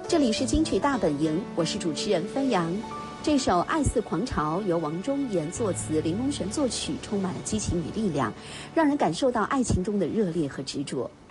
这里是金曲大本营，我是主持人芬阳。这首《爱似狂潮》由王中岩作词，林隆璇作曲，充满了激情与力量，让人感受到爱情中的热烈和执着。